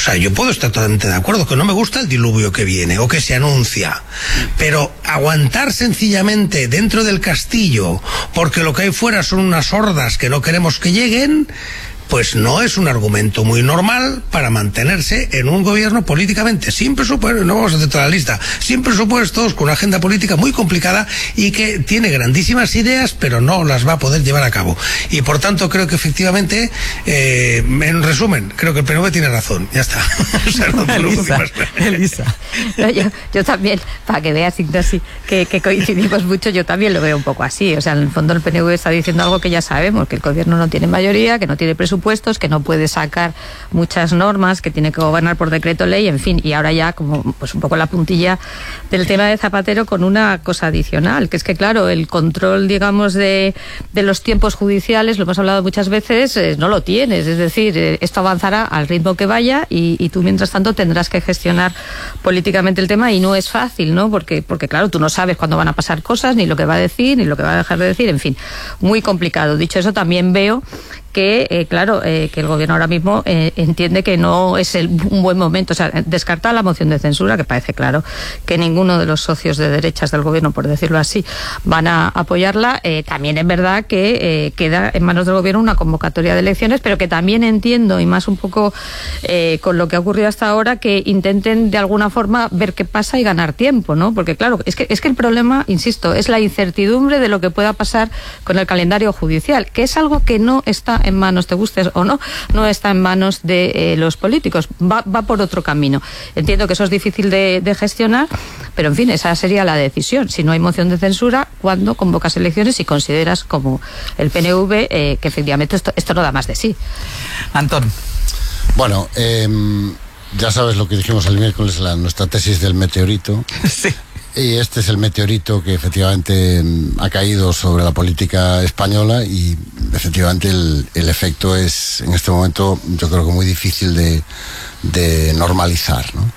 sea, yo puedo estar totalmente de acuerdo que no me gusta el diluvio que viene o que se anuncia, pero aguantar sencillamente dentro del castillo porque lo que hay fuera son unas hordas que no queremos que lleguen, pues no es un argumento muy normal para mantenerse en un gobierno políticamente sin presupuestos, no vamos a hacer toda la lista, sin presupuestos, con una agenda política muy complicada y que tiene grandísimas ideas, pero no las va a poder llevar a cabo. Y por tanto creo que efectivamente, en resumen, creo que el PNV tiene razón. Ya está. O sea, no Elisa. No, yo también, para que veas, Ignasi, que coincidimos mucho, yo también lo veo un poco así. O sea, en el fondo el PNV está diciendo algo que ya sabemos, que el gobierno no tiene mayoría, que no tiene presupuestos, que no puede sacar muchas normas, que tiene que gobernar por decreto ley, en fin, y ahora ya como pues un poco la puntilla del tema de Zapatero con una cosa adicional, que es que claro, el control, digamos, de los tiempos judiciales, lo hemos hablado muchas veces, no lo tienes, es decir, esto avanzará al ritmo que vaya y tú mientras tanto tendrás que gestionar políticamente el tema y no es fácil, ¿no? Porque claro, tú no sabes cuándo van a pasar cosas, ni lo que va a decir, ni lo que va a dejar de decir, en fin, muy complicado. Dicho eso, también veo que, claro, que el gobierno ahora mismo entiende que no es un buen momento, o sea, descartar la moción de censura, que parece claro que ninguno de los socios de derechas del gobierno, por decirlo así, van a apoyarla. También es verdad que queda en manos del gobierno una convocatoria de elecciones, pero que también entiendo, y más un poco con lo que ha ocurrido hasta ahora, que intenten de alguna forma ver qué pasa y ganar tiempo, ¿no? Porque claro, es que el problema, insisto, es la incertidumbre de lo que pueda pasar con el calendario judicial, que es algo que no está en manos, te gustes o no está en manos de los políticos, va por otro camino. Entiendo que eso es difícil de gestionar, pero en fin, esa sería la decisión. Si no hay moción de censura, ¿cuándo convocas elecciones y consideras como el PNV que efectivamente esto no da más de sí? Antón. Bueno, ya sabes lo que dijimos el miércoles, nuestra tesis del meteorito. Sí. Y este es el meteorito que efectivamente ha caído sobre la política española y efectivamente el efecto es en este momento yo creo que muy difícil de normalizar, ¿no?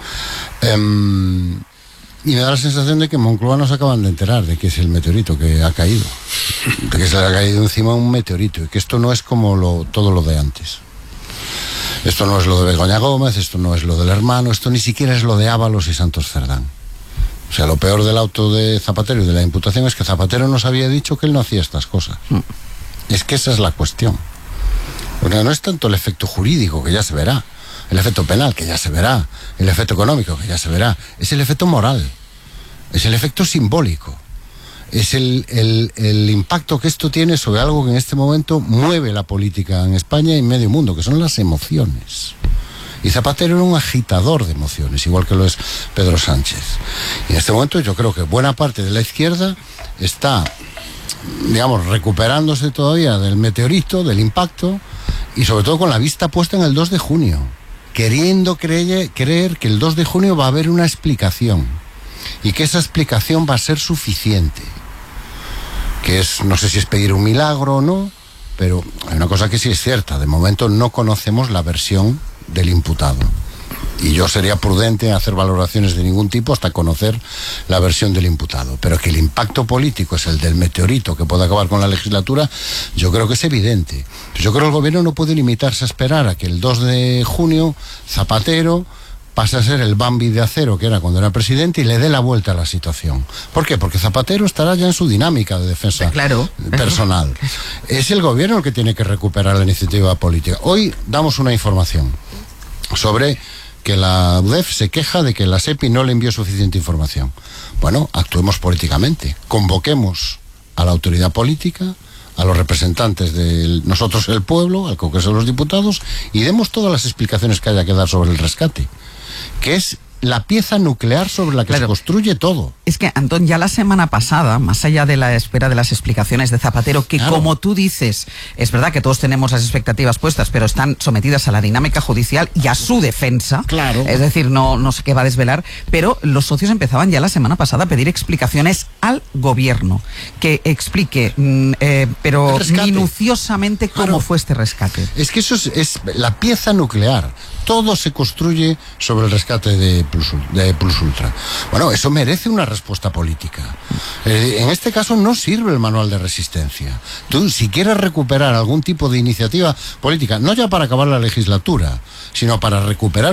Y me da la sensación de que en Moncloa no se acaban de enterar de que es el meteorito que ha caído, de que se le ha caído encima un meteorito y que esto no es como todo lo de antes. Esto no es lo de Begoña Gómez, esto no es lo del hermano, esto ni siquiera es lo de Ábalos y Santos Cerdán. O sea, lo peor del auto de Zapatero y de la imputación es que Zapatero nos había dicho que él no hacía estas cosas. Es que esa es la cuestión. Porque no es tanto el efecto jurídico, que ya se verá, el efecto penal, que ya se verá, el efecto económico, que ya se verá, es el efecto moral, es el efecto simbólico, es el impacto que esto tiene sobre algo que en este momento mueve la política en España y en medio mundo, que son las emociones. Y Zapatero era un agitador de emociones, igual que lo es Pedro Sánchez. Y en este momento yo creo que buena parte de la izquierda está, digamos, recuperándose todavía del meteorito, del impacto, y sobre todo con la vista puesta en el 2 de junio, queriendo creer que el 2 de junio va a haber una explicación, y que esa explicación va a ser suficiente. Que es, no sé si es pedir un milagro o no, pero hay una cosa que sí es cierta, de momento no conocemos la versión del imputado y yo sería prudente en hacer valoraciones de ningún tipo hasta conocer la versión del imputado, pero que el impacto político es el del meteorito que puede acabar con la legislatura, yo creo que es evidente. Yo creo que el gobierno no puede limitarse a esperar a que el 2 de junio Zapatero pase a ser el Bambi de acero que era cuando era presidente y le dé la vuelta a la situación. ¿Por qué? Porque Zapatero estará ya en su dinámica de defensa personal. Es el gobierno el que tiene que recuperar la iniciativa política. Hoy damos una información sobre que la UDEF se queja de que la SEPI no le envió suficiente información. Bueno, actuemos políticamente, convoquemos a la autoridad política, a los representantes de nosotros el pueblo, al Congreso de los Diputados, y demos todas las explicaciones que haya que dar sobre el rescate, que es la pieza nuclear sobre la que se construye todo. Es que, Antón, ya la semana pasada, más allá de la espera de las explicaciones de Zapatero, que como tú dices, es verdad que todos tenemos las expectativas puestas, pero están sometidas a la dinámica judicial y a su defensa. Claro. Es decir, no sé qué va a desvelar, pero los socios empezaban ya la semana pasada a pedir explicaciones al gobierno, que explique, pero minuciosamente cómo fue este rescate. Es que eso es la pieza nuclear. Todo se construye sobre el rescate de Plus Ultra. Bueno, eso merece una respuesta política. En este caso no sirve el manual de resistencia. Tú, si quieres recuperar algún tipo de iniciativa política, no ya para acabar la legislatura, sino para recuperar